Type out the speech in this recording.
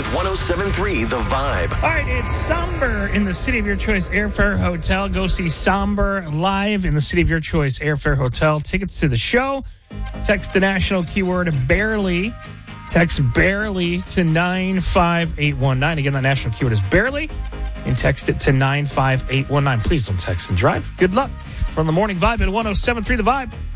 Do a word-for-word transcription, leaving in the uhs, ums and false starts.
one oh seven point three The Vibe. All right, it's Somber in the City of Your Choice Airfare Hotel. Go see Somber live in the City of Your Choice Airfare Hotel. Tickets to the show. Text the national keyword BARELY. Text BARELY to nine five eight one nine. Again, the national keyword is BARELY. And text it to nine five eight one nine. Please don't text and drive. Good luck from the Morning Vibe at one oh seven point three The Vibe.